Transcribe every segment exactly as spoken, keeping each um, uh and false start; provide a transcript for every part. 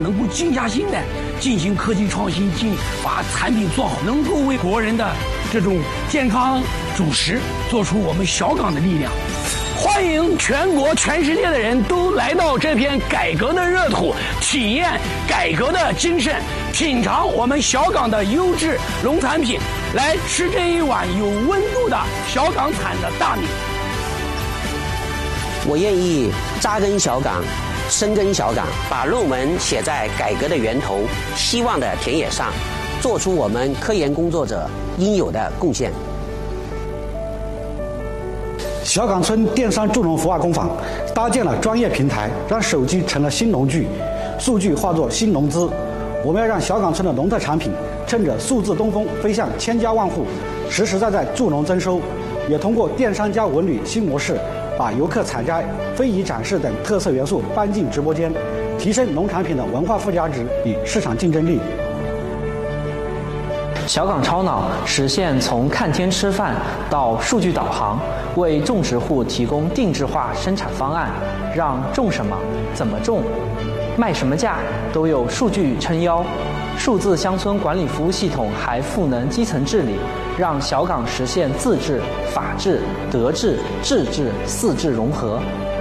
能够静下心来进行科技创新，进把产品做好，能够为国人的这种健康主食做出我们小港的力量。欢迎全国全世界的人都来到这片改革的热土，体验改革的精神，品尝我们小港的优质农产品，来吃这一碗有温度的小港产的大米。 我愿意扎根小港，深耕小港，把论文写在改革的源头、希望的田野上，做出我们科研工作者应有的贡献。 小岗村电商助农孵化工坊搭建了专业平台，让手机成了新农具，数据化作新农资。我们要让小岗村的农特产品趁着数字东风飞向千家万户，实实在在助农增收。也通过电商加文旅新模式，把游客采摘、非遗展示等特色元素搬进直播间，提升农产品的文化附加值与市场竞争力。 小岗超脑实现从看天吃饭到数据导航，为种植户提供定制化生产方案，让种什么、怎么种、卖什么价都有数据撑腰。数字乡村管理服务系统还赋能基层治理，让小岗实现自治、法治、德治、治治四治融合。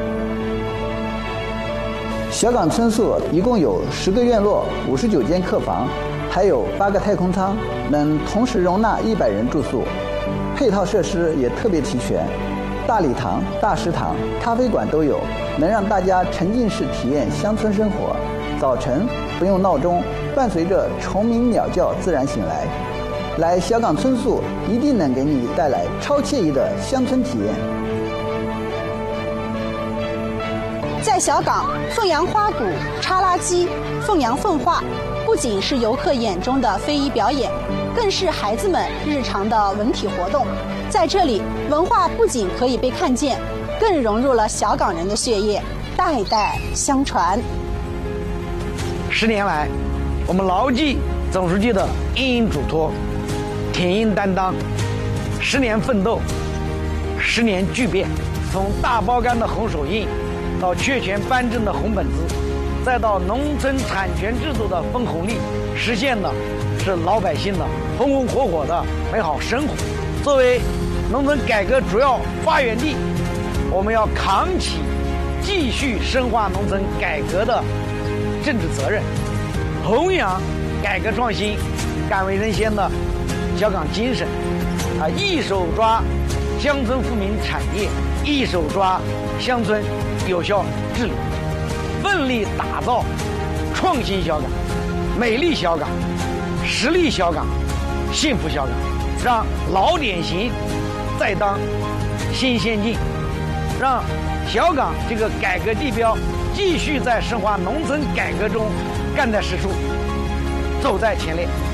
小岗村宿一共有十个院落、五十九间客房，还有八个太空舱，能同时容纳一百人住宿。配套设施也特别齐全，大礼堂、大食堂、咖啡馆都有，能让大家沉浸式体验乡村生活。早晨不用闹钟，伴随着虫鸣鸟叫自然醒来。来小岗村宿一定能给你带来超惬意的乡村体验。 在小岗，凤阳花鼓、插拉机、凤阳凤画，不仅是游客眼中的非遗表演，更是孩子们日常的文体活动。在这里，文化不仅可以被看见，更融入了小岗人的血液，代代相传。 十年来，我们牢记总书记的殷殷嘱托，铁硬担当，十年奋斗，十年巨变，从大包干的红手印，到确权颁证的红本子，再到农村产权制度的分红利，实现的是老百姓的红红火火的美好生活。作为农村改革主要发源地，我们要扛起继续深化农村改革的政治责任，弘扬改革创新、敢为人先的小岗精神，啊，一手抓乡村富民产业，一手抓乡村有效治理，奋力打造创新小岗、美丽小岗、实力小岗、幸福小岗，让老典型再当新先进，让小岗这个改革地标继续在深化农村改革中干在实处，走在前列。